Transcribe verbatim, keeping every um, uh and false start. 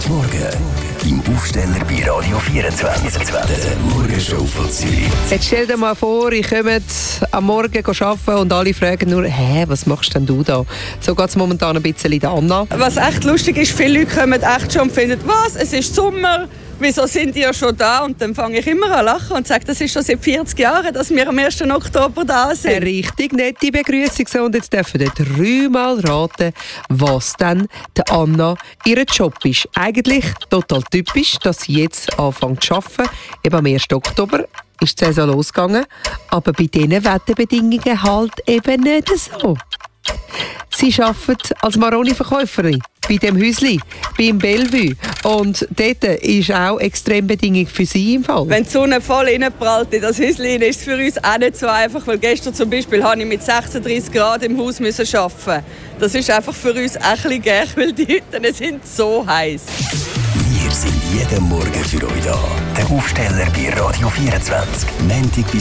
Morgen im Aufsteller bei Radio vierundzwanzig. Der Morgenshow von Zürich. Jetzt stell dir mal vor, ich komme am Morgen arbeiten und alle fragen nur, hä, was machst denn du da? So geht es momentan ein bisschen der Anna. Was echt lustig ist, viele Leute kommen echt schon und finden, was, es ist Sommer, wieso sind die ja schon da? Und dann fange ich immer an lachen und sage, das ist schon seit vierzig Jahren, dass wir am ersten Oktober da sind. Eine richtig nette Begrüßung. So, und jetzt dürfen wir dreimal raten, was dann der Anna ihr Job ist. Eigentlich total typisch, dass sie jetzt anfängt zu arbeiten. Eben am ersten Oktober ist die Saison losgegangen. Aber bei diesen Wetterbedingungen halt eben nicht so. Sie arbeitet als Maroni-Verkäuferin bei dem Häusli, beim Bellevue. Und dort ist auch Extrembedingung für sie im Fall. Wenn die Sonne voll reinprallt in das Häuschen, ist es für uns auch nicht so einfach. Weil gestern zum Beispiel musste ich mit sechsunddreißig Grad im Haus arbeiten. Das ist einfach für uns ein bisschen gäch, weil die Hütten sind so heiß. Wir sind jeden Morgen für euch da. Der Aufsteller bei Radio vierundzwanzig. Montag bis